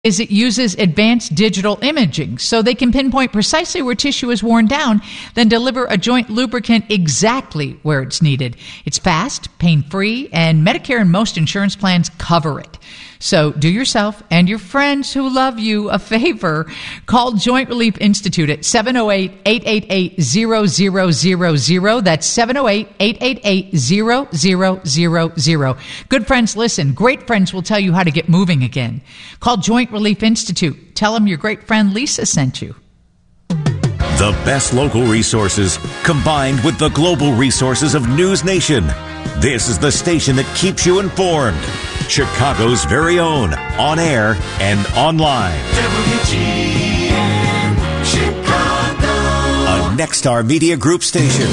is it uses advanced digital imaging so they can pinpoint precisely where tissue is worn down, then deliver a joint lubricant exactly where it's needed. It's fast, pain-free, and Medicare and most insurance plans cover it. So do yourself and your friends who love you a favor. Call Joint Relief Institute at 708-888-0000. That's 708-888-0000. Good friends listen. Great friends will tell you how to get moving again. Call Joint Relief Institute. Tell them your great friend Lisa sent you. The best local resources combined with the global resources of News Nation. This is the station that keeps you informed. Chicago's very own, on air and online. WGN Chicago. A Nexstar Media Group station.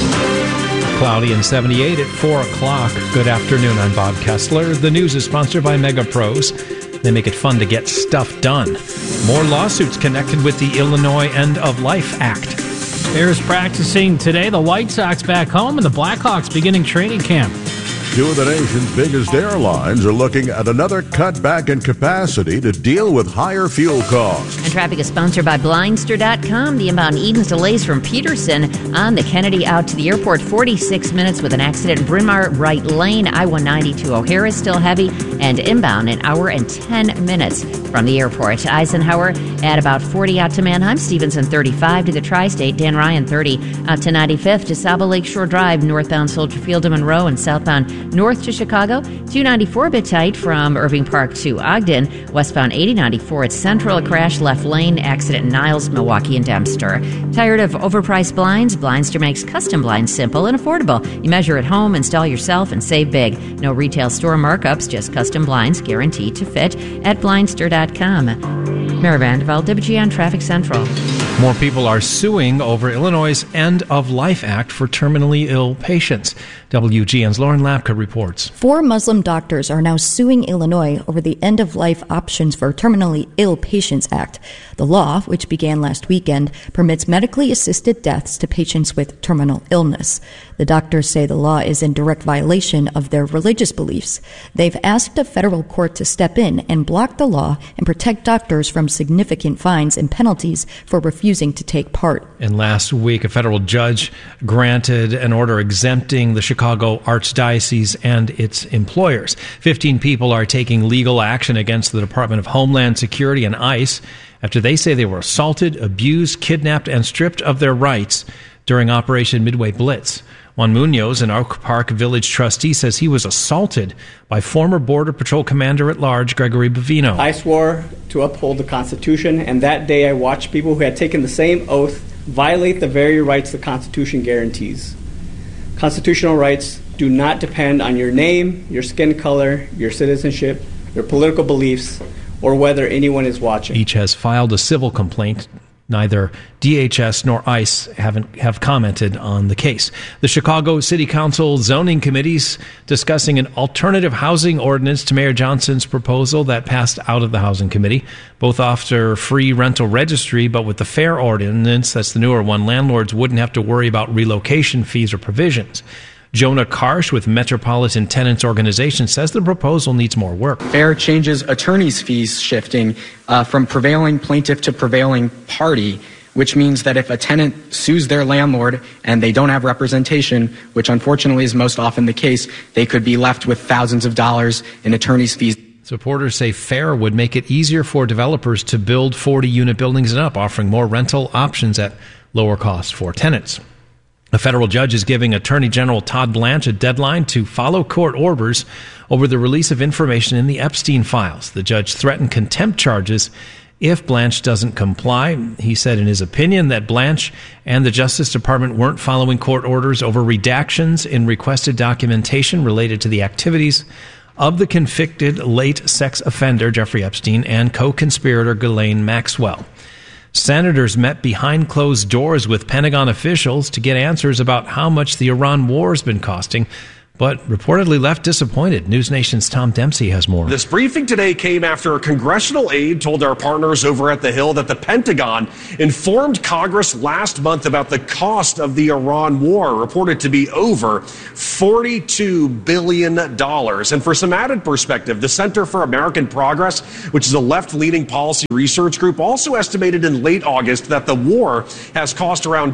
Cloudy and 78 at 4 o'clock. Good afternoon, I'm Bob Kessler. The news is sponsored by Mega Pros. They make it fun to get stuff done. More lawsuits connected with the Illinois End of Life Act. Bears practicing today. The White Sox back home and the Blackhawks beginning training camp. Two of the nation's biggest airlines are looking at another cutback in capacity to deal with higher fuel costs. And traffic is sponsored by Blindster.com. The inbound Eden's delays from Peterson on the Kennedy out to the airport. 46 minutes with an accident in Bryn Mawr right lane. I-190 to O'Hare is still heavy. And inbound an hour and 10 minutes from the airport. Eisenhower at about 40 out to Manheim. Stevenson 35 to the Tri-State. Dan Ryan 30 out to 95th to Saba Lakeshore Drive. Northbound Soldier Field to Monroe and southbound north to Chicago. 294 a bit tight from Irving Park to Ogden. Westbound 8094 at Central. A crash left lane. Accident in Niles, Milwaukee, and Dempster. Tired of overpriced blinds? Blindster makes custom blinds simple and affordable. You measure at home, install yourself, and save big. No retail store markups, just custom blinds guaranteed to fit at Blindster.com. Mary Vandervelde, WGN Traffic Central. More people are suing over Illinois' End of Life Act for terminally ill patients. WGN's Lauren Lapka reports. 4 Muslim doctors are now suing Illinois over the End of Life Options for Terminally Ill Patients Act. The law, which began last weekend, permits medically assisted deaths to patients with terminal illness. The doctors say the law is in direct violation of their religious beliefs. They've asked a federal court to step in and block the law and protect doctors from significant fines and penalties for refusing to take part. And last week, a federal judge granted an order exempting the Chicago Archdiocese and its employers. 15 people are taking legal action against the Department of Homeland Security and ICE after they say they were assaulted, abused, kidnapped, and stripped of their rights during Operation Midway Blitz. Juan Munoz, an Oak Park Village trustee, says he was assaulted by former Border Patrol Commander-at-Large Gregory Bovino. I swore to uphold the Constitution, and that day I watched people who had taken the same oath violate the very rights the Constitution guarantees. Constitutional rights do not depend on your name, your skin color, your citizenship, your political beliefs, or whether anyone is watching. Each has filed a civil complaint. Neither DHS nor ICE have commented on the case. The Chicago City Council Zoning Committee's discussing an alternative housing ordinance to Mayor Johnson's proposal that passed out of the Housing Committee. Both offer free rental registry, but with the FAIR ordinance, that's the newer one, landlords wouldn't have to worry about relocation fees or provisions. Jonah Karsh with Metropolitan Tenants Organization says the proposal needs more work. FAIR changes attorney's fees shifting from prevailing plaintiff to prevailing party, which means that if a tenant sues their landlord and they don't have representation, which unfortunately is most often the case, they could be left with thousands of dollars in attorney's fees. Supporters say FAIR would make it easier for developers to build 40-unit buildings and up, offering more rental options at lower cost for tenants. A federal judge is giving Attorney General Todd Blanche a deadline to follow court orders over the release of information in the Epstein files. The judge threatened contempt charges if Blanche doesn't comply. He said in his opinion that Blanche and the Justice Department weren't following court orders over redactions in requested documentation related to the activities of the convicted late sex offender Jeffrey Epstein and co-conspirator Ghislaine Maxwell. Senators met behind closed doors with Pentagon officials to get answers about how much the Iran war has been costing. but reportedly left disappointed. News Nation's Tom Dempsey has more. This briefing today came after a congressional aide told our partners over at the Hill that the Pentagon informed Congress last month about the cost of the Iran war, reported to be over $42 billion. And for some added perspective, the Center for American Progress, which is a left-leaning policy research group, also estimated in late August that the war has cost around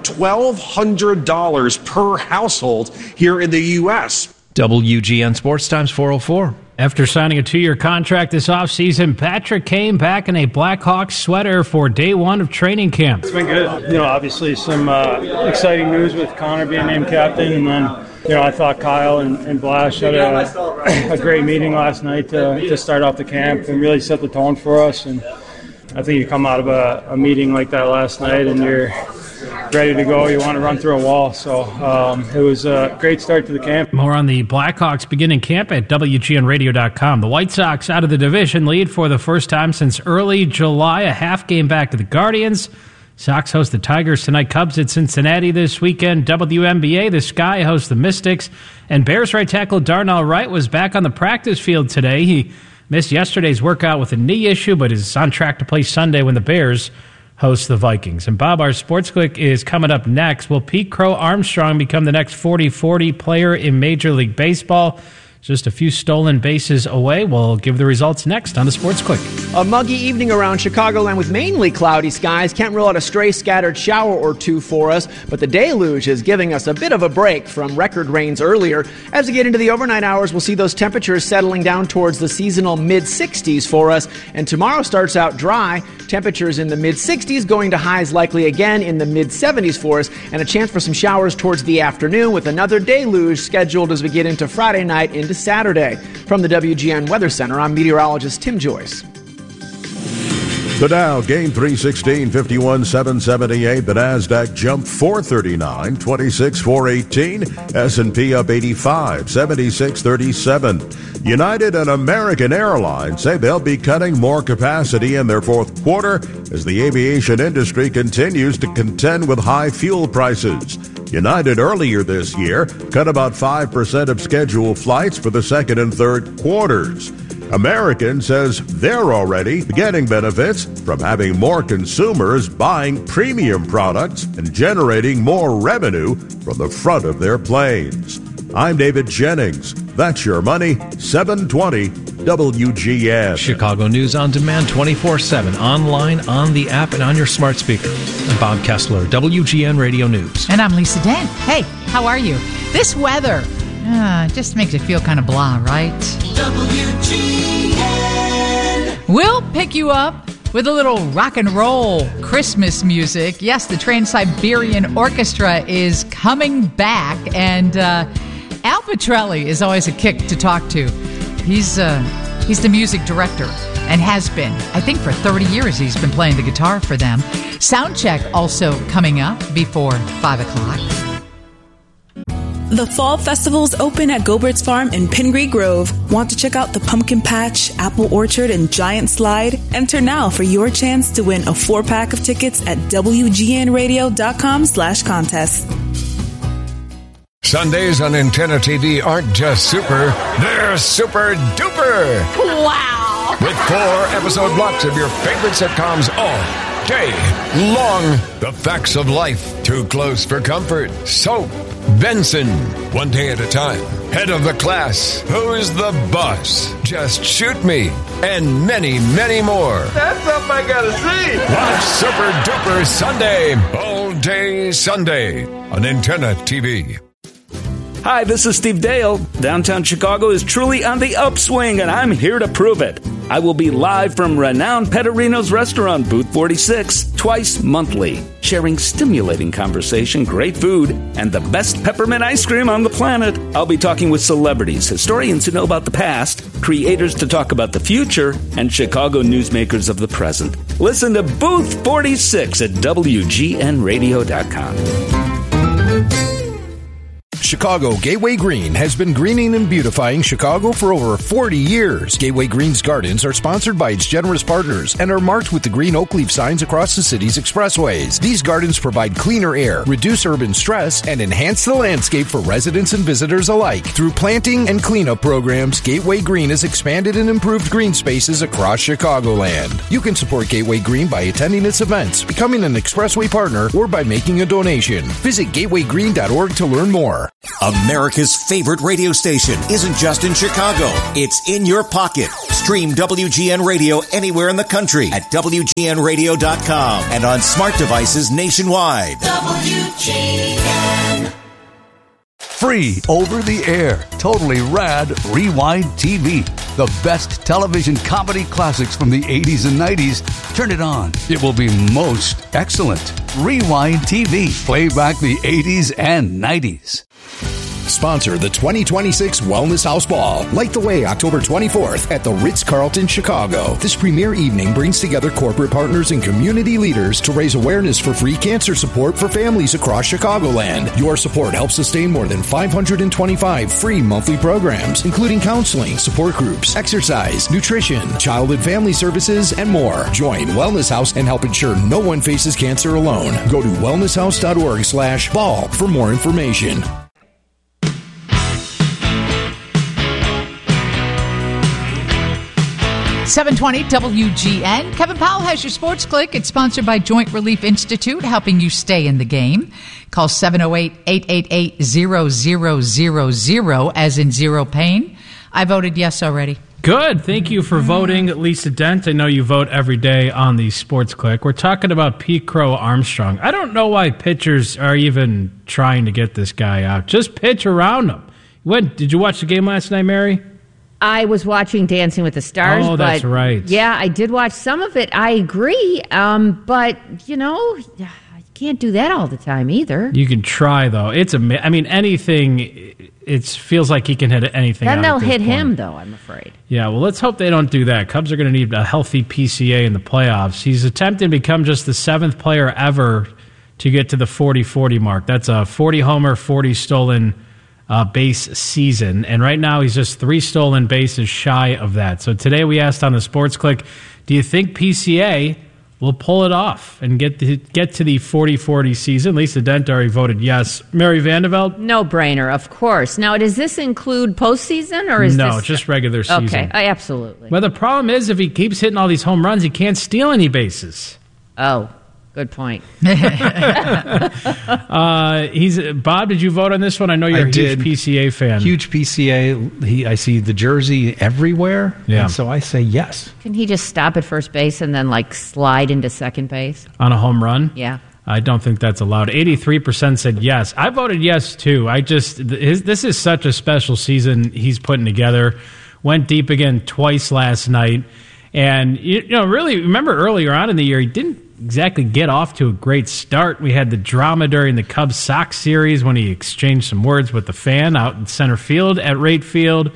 $1,200 per household here in the U.S. WGN Sports Times 404. After signing a 2-year contract this offseason, Patrick came back in a Blackhawks sweater for day one of training camp. It's been good. Obviously some exciting news with Connor being named captain. And then, I thought Kyle and Blash had a great meeting last night to start off the camp and really set the tone for us. And I think you come out of a meeting like that last night and you're ready to go. You want to run through a wall. So it was a great start to the camp. More on the Blackhawks beginning camp at WGNradio.com. The White Sox out of the division lead for the first time since early July. A half game back to the Guardians. Sox host the Tigers tonight. Cubs at Cincinnati this weekend. WNBA, the Sky hosts the Mystics. And Bears right tackle Darnell Wright was back on the practice field today. He missed yesterday's workout with a knee issue, but is on track to play Sunday when the Bears host the Vikings. And Bob, our Sports Click is coming up next. Will Pete Crow Armstrong become the next 40-40 player in Major League Baseball? Just a few stolen bases away. We'll give the results next on the Sports Click. A muggy evening around Chicagoland with mainly cloudy skies. Can't rule out a stray scattered shower or two for us, but the deluge is giving us a bit of a break from record rains earlier. As we get into the overnight hours, we'll see those temperatures settling down towards the seasonal mid-60s for us. And tomorrow starts out dry. Temperatures in the mid-60s, going to highs likely again in the mid-70s for us, and a chance for some showers towards the afternoon with another deluge scheduled as we get into Friday night into Saturday. From the WGN Weather Center, I'm meteorologist Tim Joyce. The Dow gained 316, 51,778. The Nasdaq jumped 439, 26,418. S&P up 85, 76,37. United and American Airlines say they'll be cutting more capacity in their fourth quarter as the aviation industry continues to contend with high fuel prices. United earlier this year cut about 5% of scheduled flights for the second and third quarters. American says they're already getting benefits from having more consumers buying premium products and generating more revenue from the front of their planes. I'm David Jennings. That's your money, 720 WGN. Chicago News on demand 24/7, online, on the app, and on your smart speaker. I'm Bob Kessler, WGN Radio News. And I'm Lisa Dent. Hey, how are you? This weather just makes it feel kind of blah, right? WGN. We'll pick you up with a little rock and roll Christmas music. Yes, the Trans-Siberian Orchestra is coming back, and Al Petrelli is always a kick to talk to. He's the music director and has been. I think for 30 years he's been playing the guitar for them. Soundcheck also coming up before 5 o'clock. The Fall Festival's open at Gobert's Farm in Pingree Grove. Want to check out the Pumpkin Patch, Apple Orchard, and Giant Slide? Enter now for your chance to win a 4-pack of tickets at WGNradio.com/contest. Sundays on Antenna TV aren't just super, they're super duper. Wow! With 4 episode blocks of your favorite sitcoms all day long. The Facts of Life, Too Close for Comfort, Soap, Benson, One Day at a Time, Head of the Class, Who's the Boss, Just Shoot Me, and many, many more. That's something I gotta see. Watch Super Duper Sunday, all day Sunday on Antenna TV. Hi, this is Steve Dale. Downtown Chicago is truly on the upswing, and I'm here to prove it. I will be live from renowned Pettorino's restaurant, Booth 46, twice monthly, sharing stimulating conversation, great food, and the best peppermint ice cream on the planet. I'll be talking with celebrities, historians who know about the past, creators to talk about the future, and Chicago newsmakers of the present. Listen to Booth 46 at WGNradio.com. Chicago Gateway Green has been greening and beautifying Chicago for over 40 years. Gateway Green's gardens are sponsored by its generous partners and are marked with the green oak leaf signs across the city's expressways. These gardens provide cleaner air, reduce urban stress, and enhance the landscape for residents and visitors alike. Through planting and cleanup programs, Gateway Green has expanded and improved green spaces across Chicagoland. You can support Gateway Green by attending its events, becoming an expressway partner, or by making a donation. Visit gatewaygreen.org to learn more. America's favorite radio station isn't just in Chicago. It's in your pocket. Stream WGN Radio anywhere in the country at WGNradio.com and on smart devices nationwide. WGN. Free over the air, totally rad Rewind TV. The best television comedy classics from the 80s and 90s. Turn it on. It will be most excellent. Rewind TV. Play back the 80s and 90s. Sponsor the 2026 Wellness House Ball. Light the way October 24th at the Ritz-Carlton, Chicago. This premier evening brings together corporate partners and community leaders to raise awareness for free cancer support for families across Chicagoland. Your support helps sustain more than 525 free monthly programs, including counseling, support groups, exercise, nutrition, child and family services, and more. Join Wellness House and help ensure no one faces cancer alone. Go to wellnesshouse.org/ball for more information. 720 WGN. Kevin Powell has your Sports Click. It's sponsored by Joint Relief Institute, helping you stay in the game. Call 708-888-0000, as in zero pain. I voted yes already. Good. Thank you for voting, Lisa Dent. I know you vote every day on the Sports Click. We're talking about Pete Crow Armstrong. I don't know why pitchers are even trying to get this guy out. Just pitch around him. Did you watch the game last night, Mary? I was watching Dancing with the Stars. Oh, that's right. Yeah, I did watch some of it. I agree. But, you can't do that all the time either. You can try, though. Anything, it feels like he can hit anything. Then they'll hit him, though, I'm afraid. Yeah, well, let's hope they don't do that. Cubs are going to need a healthy PCA in the playoffs. He's attempting to become just the 7th player ever to get to the 40-40 mark. That's a 40-homer, 40 stolen base season, and right now he's just 3 stolen bases shy of that. So today we asked on the Sports Click, do you think PCA will pull it off and get to the 40-40 season? Lisa Dent already voted yes. Mary Vandeveld? No brainer, of course. Now, does this include postseason, or is no, just regular season? Okay, absolutely. Well, the problem is if he keeps hitting all these home runs, he can't steal any bases. Oh, good point. Bob, did you vote on this one? I know you're a huge PCA fan. Huge PCA. I see the jersey everywhere, and so I say yes. Can he just stop at first base and then slide into second base? On a home run? Yeah. I don't think that's allowed. 83% said yes. I voted yes, too. This is such a special season he's putting together. Went deep again twice last night. And, really, remember earlier on in the year, he didn't exactly get off to a great start. We had the drama during the Cubs-Sox series when he exchanged some words with the fan out in center field at Rate Field.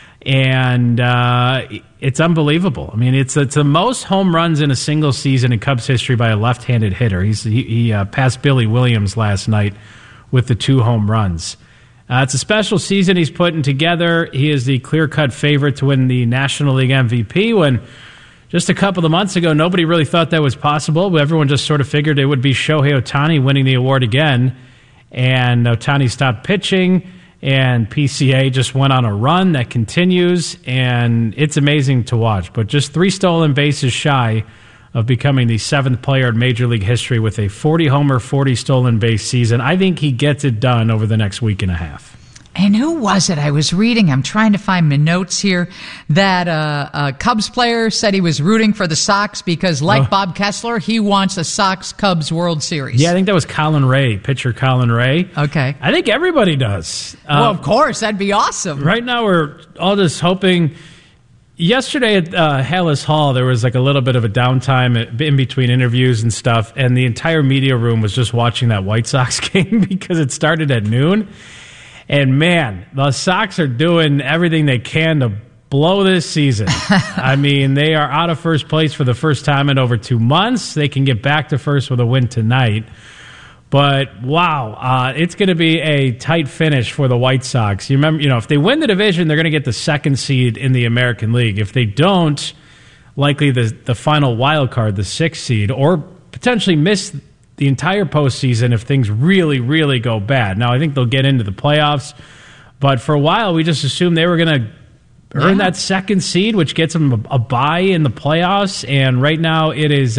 And it's unbelievable. I mean, it's the most home runs in a single season in Cubs history by a left-handed hitter. He passed Billy Williams last night with the 2 home runs. It's a special season he's putting together. He is the clear-cut favorite to win the National League MVP when just a couple of months ago, nobody really thought that was possible. Everyone just sort of figured it would be Shohei Ohtani winning the award again. And Ohtani stopped pitching, and PCA just went on a run that continues, and it's amazing to watch. But just 3 stolen bases shy of becoming the 7th player in Major League history with a 40-homer, 40 stolen base season. I think he gets it done over the next week and a half. And who was it? I was reading, I'm trying to find my notes here, that a Cubs player said he was rooting for the Sox because, like Bob Kessler, he wants a Sox-Cubs World Series. Yeah, I think that was Colin Ray, pitcher Colin Ray. Okay. I think everybody does. Well, of course, that'd be awesome. Right now we're all just hoping. Yesterday at Hallis Hall, there was a little bit of a downtime in between interviews and stuff, and the entire media room was just watching that White Sox game because it started at noon. And, man, the Sox are doing everything they can to blow this season. I mean, they are out of first place for the first time in over 2 months. They can get back to first with a win tonight. But, wow, it's going to be a tight finish for the White Sox. You remember, if they win the division, they're going to get the second seed in the American League. If they don't, likely the final wild card, the 6th seed, or potentially miss the entire postseason if things really, really go bad. Now, I think they'll get into the playoffs, but for a while, we just assumed they were going to earn that second seed, which gets them a bye in the playoffs, and right now it is...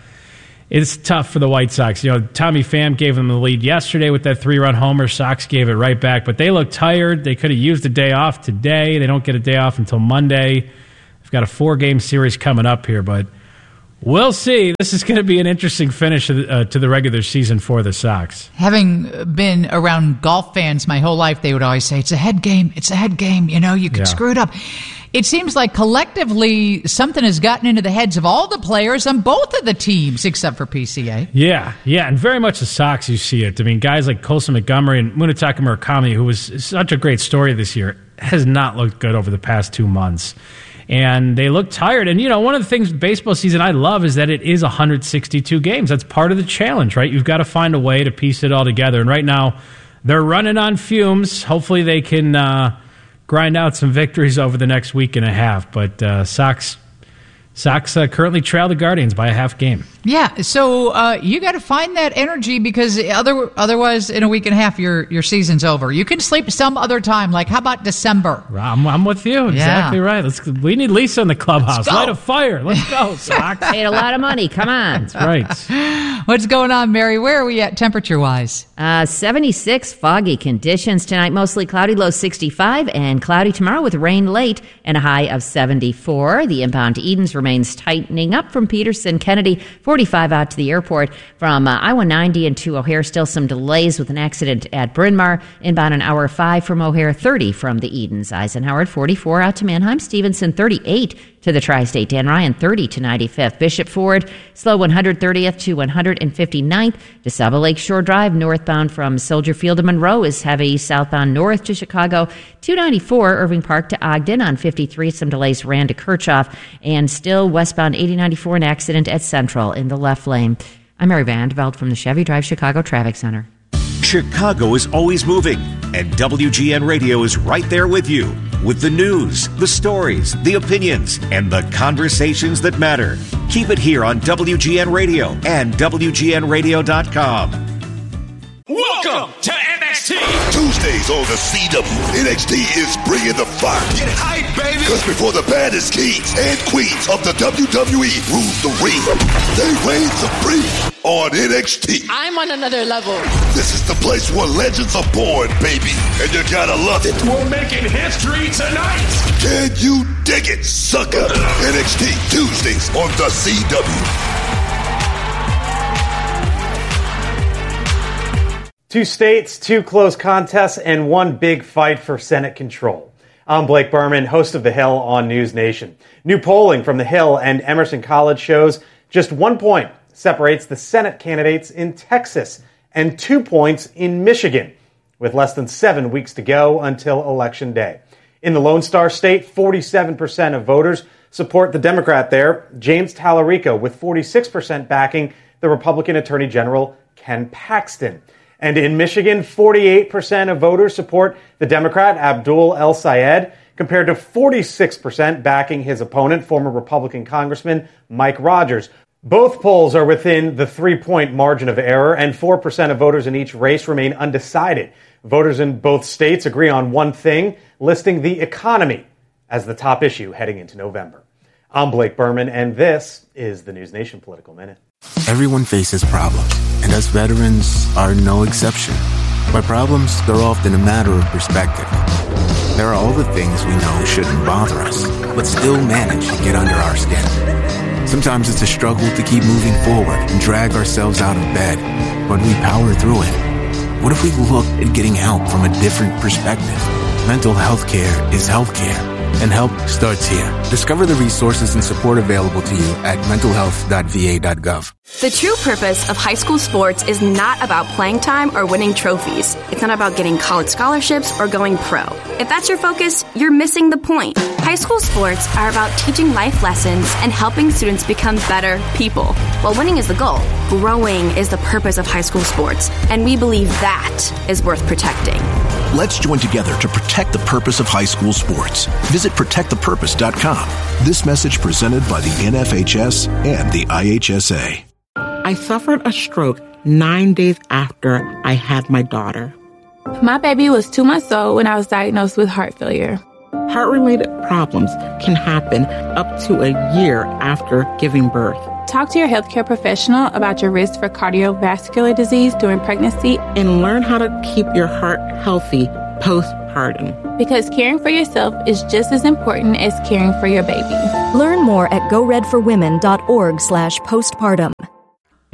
It's tough for the White Sox. Tommy Pham gave them the lead yesterday with that 3-run homer. Sox gave it right back, but they look tired. They could have used a day off today. They don't get a day off until Monday. They've got a 4-game series coming up here, but we'll see. This is going to be an interesting finish to the regular season for the Sox. Having been around golf fans my whole life, they would always say, it's a head game. It's a head game. You could screw it up. It seems like collectively something has gotten into the heads of all the players on both of the teams except for PCA. Yeah, and very much the Sox, you see it. I mean, guys like Colson Montgomery and Munetaka Murakami, who was such a great story this year, has not looked good over the past 2 months. And they look tired. And, one of the things baseball season I love is that it is 162 games. That's part of the challenge, right? You've got to find a way to piece it all together. And right now, they're running on fumes. Hopefully they can grind out some victories over the next week and a half. But Sox currently trail the Guardians by a half game. Yeah, so you got to find that energy because otherwise in a week and a half your season's over. You can sleep some other time, like how about December? I'm with you. Exactly right. We need Lisa in the clubhouse. Light a fire. Let's go, Sox. Paid a lot of money. Come on. That's right. What's going on, Mary? Where are we at temperature-wise? 76, foggy conditions tonight. Mostly cloudy, low 65, and cloudy tomorrow with rain late and a high of 74. The inbound to Edens remains tightening up from Peterson. Kennedy, 45 out to the airport. From I-190 and to O'Hare, still some delays with an accident at Bryn Mawr. Inbound an hour 5 from O'Hare, 30 from the Edens. Eisenhower, 44 out to Manheim. Stevenson, 38 to the Tri-State. Dan Ryan, 30 to 95th. Bishop Ford, slow 130th to 159th. DeSaba Lakeshore Drive, northbound from Soldier Field to Monroe is heavy. Southbound north to Chicago, 294 Irving Park to Ogden. On 53, some delays ran to Kirchhoff. And still westbound 8094, an accident at Central in the left lane. I'm Mary Vandeveld from the Chevy Drive Chicago Traffic Center. Chicago is always moving, and WGN Radio is right there with you with the news, the stories, the opinions, and the conversations that matter. Keep it here on WGN Radio and WGNradio.com. Welcome to NXT. Tuesdays on the CW, NXT is bringing the fire. Get hype, baby. Because before the baddest kings and queens of the WWE rule the ring, they reign supreme on NXT. I'm on another level. This is the place where legends are born, baby. And you gotta love it. We're making history tonight. Can you dig it, sucker? NXT Tuesdays on the CW. 2 states, 2 close contests, and 1 big fight for Senate control. I'm Blake Berman, host of The Hill on News Nation. New polling from The Hill and Emerson College shows just 1 point separates the Senate candidates in Texas and 2 points in Michigan, with less than 7 weeks to go until Election Day. In the Lone Star State, 47% of voters support the Democrat there, James Tallarico, with 46% backing the Republican Attorney General Ken Paxton. And in Michigan, 48% of voters support the Democrat Abdul El-Sayed, compared to 46% backing his opponent, former Republican Congressman Mike Rogers. Both polls are within the 3-point margin of error, and 4% of voters in each race remain undecided. Voters in both states agree on one thing, listing the economy as the top issue heading into November. I'm Blake Berman, and this is the News Nation Political Minute. Everyone faces problems, and us veterans are no exception. By problems, they're often a matter of perspective. There are all the things we know shouldn't bother us, but still manage to get under our skin. Sometimes it's a struggle to keep moving forward and drag ourselves out of bed, but we power through it. What if we looked at getting help from a different perspective? Mental health care is health care. And help starts here. Discover the resources and support available to you at mentalhealth.va.gov. The true purpose of high school sports is not about playing time or winning trophies. It's not about getting college scholarships or going pro. If that's your focus, you're missing the point. High school sports are about teaching life lessons and helping students become better people. While winning is the goal, growing is the purpose of high school sports, and we believe that is worth protecting. Let's join together to protect the purpose of high school sports. Visit protectthepurpose.com. This message presented by the NFHS and the IHSA. I suffered a stroke 9 days after I had my daughter. My baby was 2 months old when I was diagnosed with heart failure. Heart-related problems can happen up to a year after giving birth. Talk to your healthcare professional about your risk for cardiovascular disease during pregnancy. And learn how to keep your heart healthy postpartum. Because caring for yourself is just as important as caring for your baby. Learn more at goredforwomen.org/postpartum.